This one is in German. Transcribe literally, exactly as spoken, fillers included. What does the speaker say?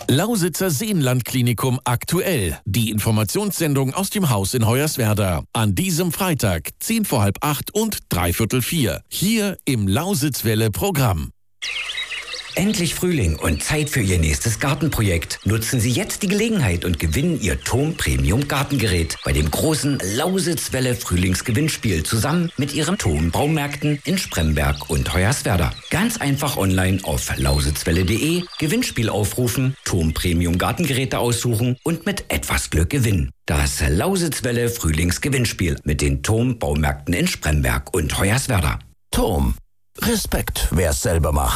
Lausitzer Seenlandklinikum aktuell. Die Informationssendung aus dem Haus in Hoyerswerda. An diesem Freitag, zehn vor halb acht und dreiviertel vier. Hier im Lausitzwelle-Programm. Endlich Frühling und Zeit für Ihr nächstes Gartenprojekt. Nutzen Sie jetzt die Gelegenheit und gewinnen Ihr Thom Premium Gartengerät bei dem großen Lausitzwelle Frühlingsgewinnspiel zusammen mit Ihren Thom Baumärkten in Spremberg und Hoyerswerda. Ganz einfach online auf lausitzwelle punkt de, Gewinnspiel aufrufen, Thom Premium Gartengeräte aussuchen und mit etwas Glück gewinnen. Das Lausitzwelle Frühlingsgewinnspiel mit den Thom Baumärkten in Spremberg und Hoyerswerda. Thom. Respekt, wer's selber macht.